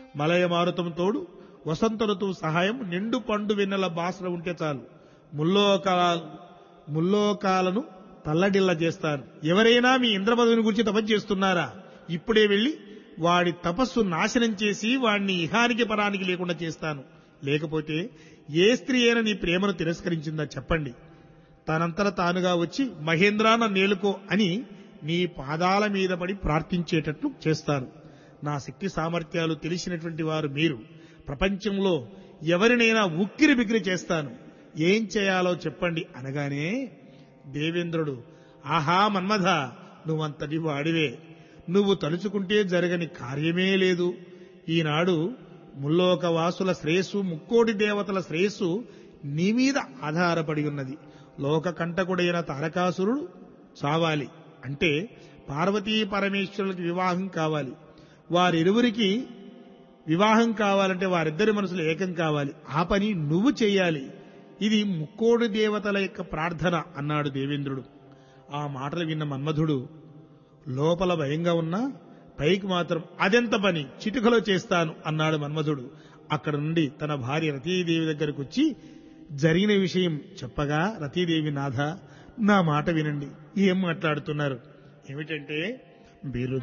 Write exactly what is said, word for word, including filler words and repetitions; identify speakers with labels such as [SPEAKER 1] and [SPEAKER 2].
[SPEAKER 1] మలయ మారుతం తోడు వసంత ఋతువు సహాయం నిండు పండు వెన్నెల బాసన ఉంటే చాలు ముల్లోకాల ముల్లోకాలను తల్లడిల్ల చేస్తాను. ఎవరైనా మీ ఇంద్రపదవిని గురించి తపస్సు చేస్తున్నారా? ఇప్పుడే వెళ్లి వాడి తపస్సు నాశనం చేసి వాడిని ఇహానికి పరానికి లేకుండా చేస్తాను. లేకపోతే ఏ స్త్రీ అయినా నీ ప్రేమను తిరస్కరించిందా చెప్పండి. తనంతట తానుగా వచ్చి మహేంద్రా నన్ను నేలుకో అని నీ పాదాల మీద పడి ప్రార్థించేటట్లు చేస్తాను. నా శక్తి సామర్థ్యాలు తెలిసినటువంటి వారు మీరు. ప్రపంచంలో ఎవరినైనా ఉక్కిరి బిక్కిరి చేస్తాను. ఏం చేయాలో చెప్పండి అనగానే దేవేంద్రుడు, ఆహా మన్మథ, నువ్వంతటి వాడివే. నువ్వు తలుచుకుంటే జరగని కార్యమే లేదు. ఈనాడు ముల్లోకవాసుల శ్రేయస్సు, ముక్కోటి దేవతల శ్రేయస్సు నీ మీద ఆధారపడి ఉన్నది. లోక కంటకుడైన తారకాసురుడు చావాలి అంటే పార్వతీ పరమేశ్వరులకి వివాహం కావాలి. వారిరువురికి వివాహం కావాలంటే వారిద్దరి మనసులు ఏకం కావాలి. ఆ పని నువ్వు చెయ్యాలి. ఇది ముక్కోడి దేవతల యొక్క ప్రార్థన అన్నాడు దేవేంద్రుడు. ఆ మాటలు విన్న మన్మధుడు లోపల భయంగా ఉన్నా పైకి మాత్రం అదెంత పని, చిటికలో చేస్తాను అన్నాడు మన్మధుడు. అక్కడ నుండి తన భార్య రతీదేవి దగ్గరకు వచ్చి జరిగిన విషయం చెప్పగా, రతీదేవి, నాథ నా మాట వినండి. ఏం మాట్లాడుతున్నారు? ఏమిటంటే, బిరుదు